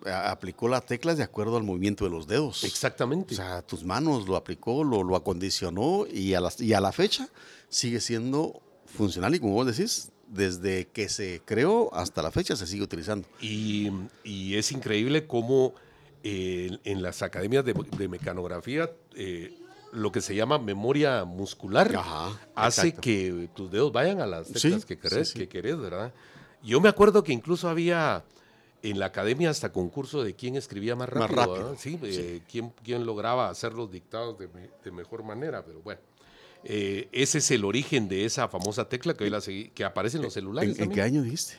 aplicó las teclas de acuerdo al movimiento de los dedos. Exactamente. O sea, tus manos lo aplicó, lo acondicionó y a la fecha sigue siendo funcional y como vos decís, desde que se creó hasta la fecha se sigue utilizando. Y es increíble cómo en las academias de mecanografía lo que se llama memoria muscular hace exacto. que tus dedos vayan a las teclas Sí, que querés, sí. que querés, ¿verdad? Yo me acuerdo que incluso había en la academia hasta concurso de quién escribía más rápido. ¿Verdad? Sí, quién lograba hacer los dictados de mejor manera, pero bueno. Ese es el origen de esa famosa tecla que hoy que aparece en los celulares. ¿En qué año dijiste?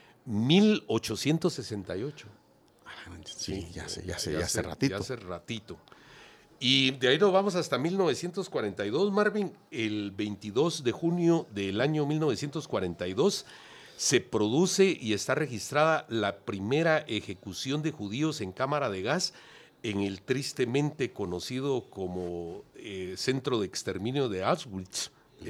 1868. Sí, ya hace ratito. Ya hace ratito. Y de ahí nos vamos hasta 1942, Marvin. El 22 de junio del año 1942 se produce y está registrada la primera ejecución de judíos en cámara de gas en el tristemente conocido como centro de exterminio de Auschwitz.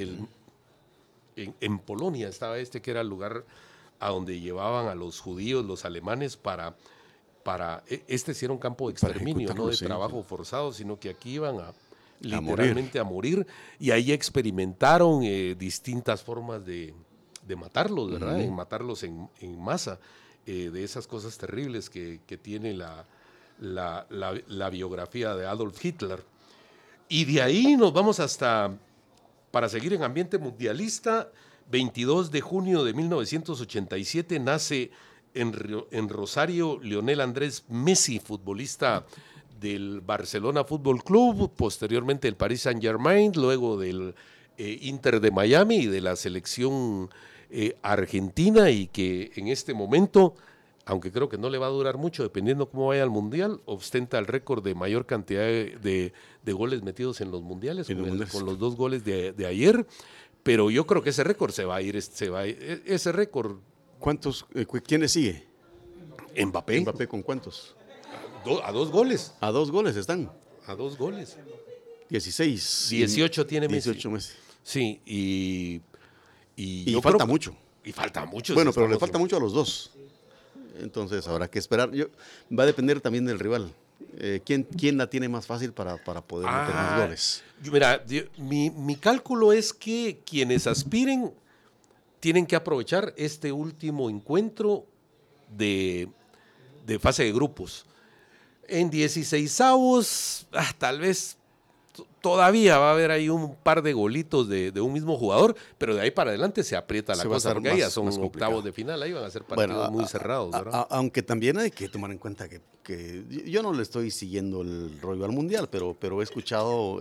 En Polonia estaba que era el lugar a donde llevaban a los judíos, los alemanes, para sí era un campo de exterminio, no de trabajo forzado, sino que aquí iban literalmente a morir, y ahí experimentaron distintas formas de matarlos, ¿verdad? En matarlos en masa, de esas cosas terribles que tiene la biografía de Adolf Hitler. Y de ahí nos vamos para seguir en ambiente mundialista, 22 de junio de 1987 nace en Rosario Lionel Andrés Messi, futbolista del Barcelona Fútbol Club, posteriormente del Paris Saint-Germain, luego del Inter de Miami y de la selección argentina, y que en este momento, aunque creo que no le va a durar mucho, dependiendo cómo vaya al Mundial, ostenta el récord de mayor cantidad de goles metidos en los Mundiales, con los 2 goles de ayer, pero yo creo que ese récord se va a ir, ese récord. ¿Cuántos? ¿Quiénes sigue? Mbappé. ¿Mbappé con cuántos? A 2 goles. A 2 goles están. A 2 goles. 16. 18 tiene Messi. 18 Messi. Sí, y falta mucho. Y falta mucho. Bueno, pero le falta mucho a los dos. Entonces habrá que esperar. Va a depender también del rival. ¿Quién la tiene más fácil para poder meter más goles? Mira, mi cálculo es que quienes aspiren tienen que aprovechar este último encuentro de fase de grupos. En 16avos, tal vez todavía va a haber ahí un par de golitos de un mismo jugador, pero de ahí para adelante se aprieta la cosa, porque ya son octavos de final, ahí van a ser partidos muy cerrados, ¿verdad? Aunque también hay que tomar en cuenta que yo no le estoy siguiendo el rollo al Mundial, pero escucho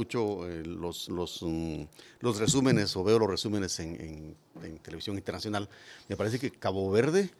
los resúmenes, o veo los resúmenes en televisión internacional. Me parece que Cabo Verde,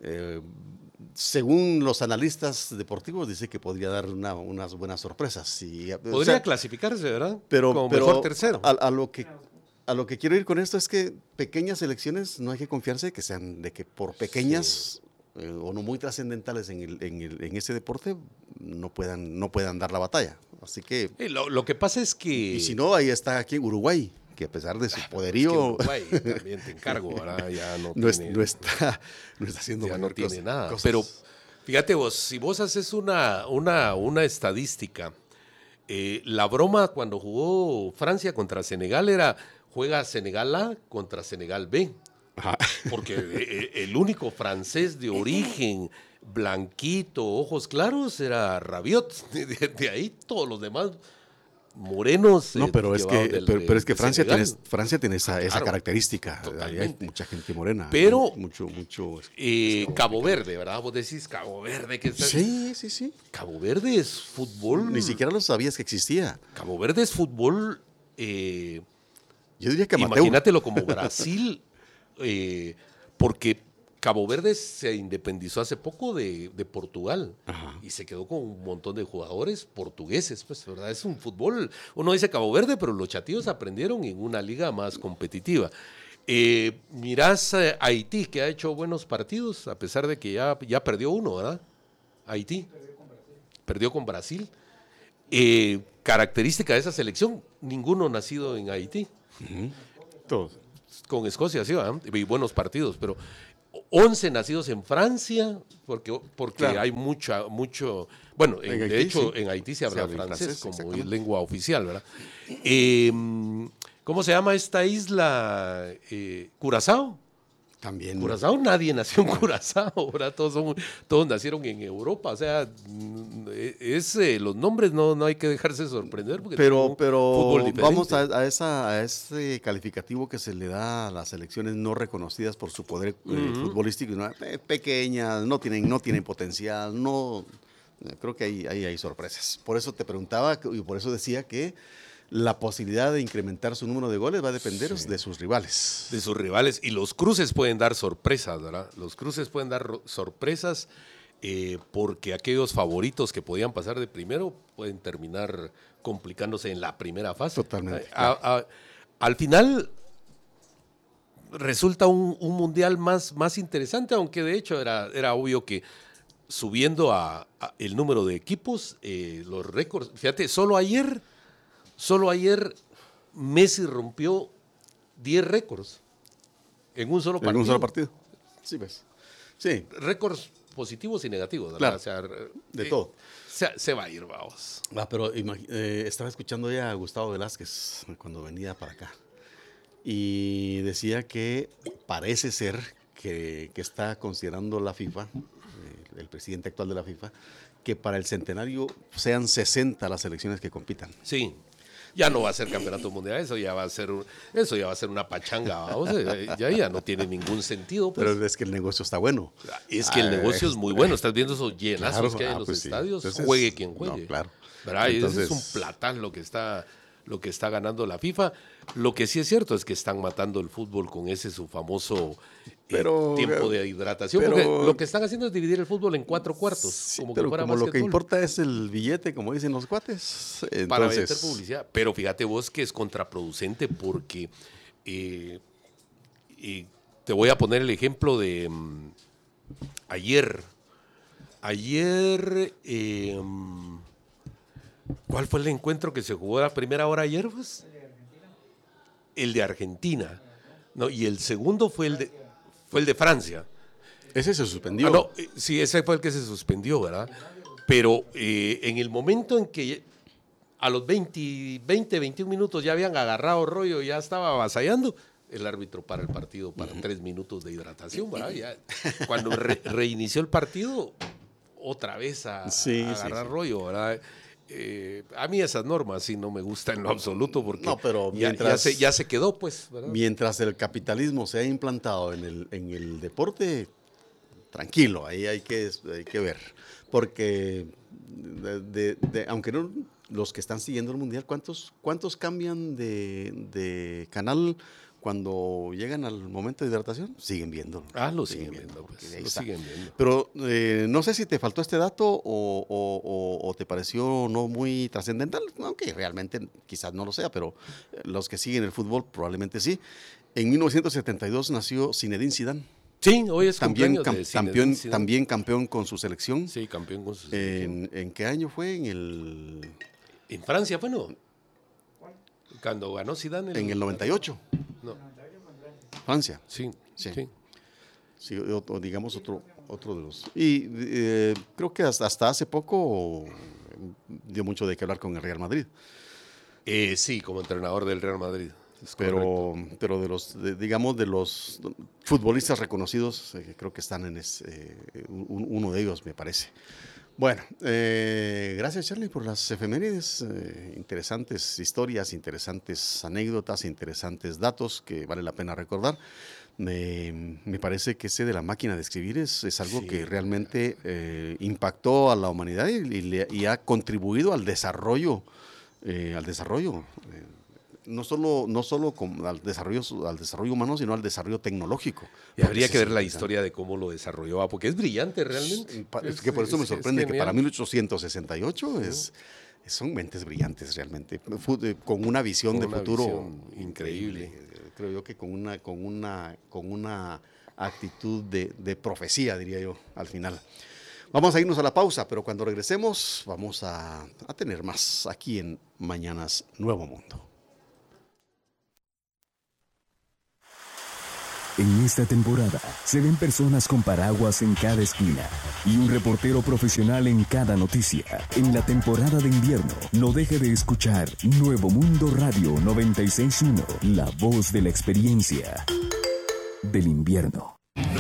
según los analistas deportivos, dice que podría dar unas buenas sorpresas. Podría clasificarse, ¿verdad? Como mejor tercero. A lo que quiero ir con esto es que pequeñas elecciones no hay que confiarse de que por pequeñas o no muy trascendentales en ese deporte no puedan dar la batalla. Así que lo que pasa es que, y si no, ahí está aquí en Uruguay, que a pesar de su poderío, Uruguay también te encargo, ¿verdad? Ya no está haciendo ya no tiene nada. cosas. Pero fíjate vos, si vos haces una estadística, la broma cuando jugó Francia contra Senegal juega Senegal A contra Senegal B. Ajá. Porque el único francés de origen blanquito, ojos claros, era Rabiot. De ahí todos los demás morenos. No, pero es que Francia tiene esa característica. Ahí hay mucha gente morena. Pero mucho Cabo Verde, ¿verdad? Vos decís Cabo Verde. Sí. Cabo Verde es fútbol. Ni siquiera lo sabías que existía. Cabo Verde es fútbol. Yo diría que amateur. Imagínatelo como Brasil, porque Cabo Verde se independizó hace poco de Portugal. Ajá. Y se quedó con un montón de jugadores portugueses, pues, ¿verdad? Es un fútbol, uno dice Cabo Verde, pero los chatillos aprendieron en una liga más competitiva. Mirás a Haití, que ha hecho buenos partidos, a pesar de que ya perdió uno, ¿verdad? Haití. Perdió con Brasil. Característica de esa selección, ninguno nacido en Haití. Uh-huh. Todos. Con Escocia, sí, ¿verdad? Y buenos partidos, pero 11 nacidos en Francia, porque claro, hay mucho, bueno, de Haití, hecho sí. En Haití se habla francés como lengua oficial, ¿verdad? ¿Cómo se llama esta isla? Curazao. También. Curazao, nadie nació en Curazao, ¿verdad? Todos nacieron en Europa, o sea, los nombres no hay que dejarse sorprender. Porque pero vamos a ese calificativo que se le da a las selecciones no reconocidas por su poder futbolístico, ¿no? Pequeñas, no tienen potencial, creo que ahí hay sorpresas. Por eso te preguntaba y por eso decía que la posibilidad de incrementar su número de goles va a depender de sus rivales. De sus rivales. Y los cruces pueden dar sorpresas, ¿verdad? Los cruces pueden dar sorpresas porque aquellos favoritos que podían pasar de primero pueden terminar complicándose en la primera fase. Totalmente. Al final resulta un mundial más interesante, aunque de hecho era obvio que subiendo el número de equipos, los récords. Fíjate, solo ayer Messi rompió 10 récords en un solo partido. En un solo partido. Sí, pues. Sí. Récords positivos y negativos, ¿verdad? Claro. O sea, de todo. Se va a ir, vamos. Pero estaba escuchando ya a Gustavo Velázquez cuando venía para acá. Y decía que parece ser que está considerando la FIFA, el presidente actual de la FIFA, que para el centenario sean 60 las selecciones que compitan. Sí. Ya no va a ser campeonato mundial, eso ya va a ser una pachanga, vamos, ya no tiene ningún sentido. Pues. Pero es que el negocio está bueno. Es que el negocio es muy bueno, estás viendo esos llenazos que hay en los estadios, sí. Entonces, juegue quien juegue. No, claro. Entonces, ese es un platán lo que está ganando la FIFA. Lo que sí es cierto es que están matando el fútbol con ese su famoso tiempo de hidratación. Porque lo que están haciendo es dividir el fútbol en 4 cuartos. Sí, como lo que importa es el billete, como dicen los cuates. Entonces, para meter publicidad. Pero fíjate vos que es contraproducente porque te voy a poner el ejemplo de ayer. ¿Cuál fue el encuentro que se jugó a la primera hora ayer? Pues? El de Argentina. No, y el segundo fue el de Francia. Ese se suspendió. Sí, ese fue el que se suspendió, ¿verdad? Pero en el momento en que a los 21 minutos ya habían agarrado rollo, ya estaba avasallando, el árbitro para el partido para 3 minutos de hidratación, ¿verdad? Ya, cuando reinició el partido, otra vez a agarrar rollo, ¿verdad? A mí esas normas sí no me gustan en lo absoluto porque pero ya se quedó, pues, ¿verdad? Mientras el capitalismo se ha implantado en el deporte, tranquilo, ahí hay que ver. Porque aunque no los que están siguiendo el mundial, ¿cuántos cambian de canal cuando llegan al momento de hidratación? Siguen viendo. Lo siguen viendo. Pues, lo siguen viendo. Pero no sé si te faltó este dato o te pareció no muy trascendental, aunque realmente quizás no lo sea, pero los que siguen el fútbol probablemente sí. En 1972 nació Zinedine Zidane. Sí, hoy es también campeón con su selección. Sí, campeón con su selección. ¿En qué año fue? En Francia fue, ¿no? Cuando ganó Zidane. En el 98. No. Francia. Sí. Digamos otro de los. Y creo que hasta hace poco dio mucho de qué hablar con el Real Madrid. Sí, como entrenador del Real Madrid. Pero de los futbolistas reconocidos, creo que están en uno de ellos, me parece. Bueno, gracias Charlie por las efemérides, interesantes historias, interesantes anécdotas, interesantes datos que vale la pena recordar. Me parece que ese de la máquina de escribir es algo que realmente impactó a la humanidad y ha contribuido al desarrollo. No solo al desarrollo humano, sino al desarrollo tecnológico. Y habría que ver la historia de cómo lo desarrolló, porque es brillante realmente. Es que por eso me sorprende que para 1868 son mentes brillantes realmente, con una visión de futuro increíble. Creo yo que con una actitud de profecía, diría yo, al final. Vamos a irnos a la pausa, pero cuando regresemos vamos a tener más aquí en Mañanas Nuevo Mundo. En esta temporada se ven personas con paraguas en cada esquina y un reportero profesional en cada noticia. En la temporada de invierno, no deje de escuchar Nuevo Mundo Radio 96.1, la voz de la experiencia del invierno.